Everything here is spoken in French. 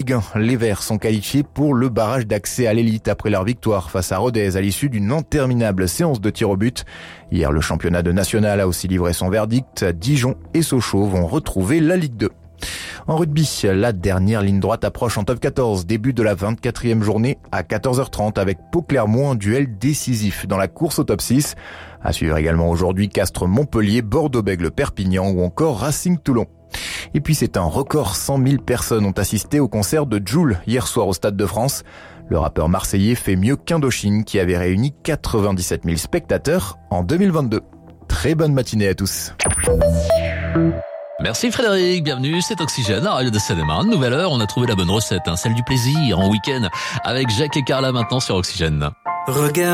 Ligue 1. Les Verts sont qualifiés pour le barrage d'accès à l'élite après leur victoire face à Rodez à l'issue d'une interminable séance de tir au but. Hier, le championnat de national a aussi livré son verdict. Dijon et Sochaux vont retrouver la Ligue 2. En rugby, la dernière ligne droite approche en top 14, début de la 24e journée à 14h30 avec Pau-Clermont, un duel décisif dans la course au top 6. À suivre également aujourd'hui Castres-Montpellier, Bordeaux-Bègles-Perpignan ou encore Racing-Toulon. Et puis c'est un record, 100 000 personnes ont assisté au concert de Jul hier soir au Stade de France. Le rappeur marseillais fait mieux qu'Indochine qui avait réuni 97 000 spectateurs en 2022. Très bonne matinée à tous. Merci Frédéric, bienvenue, c'est Oxygène, la radio de Seine-et-Marne. Nouvelle heure, on a trouvé la bonne recette, celle du plaisir en week-end avec Jacques et Carla maintenant sur Oxygène. Regarde.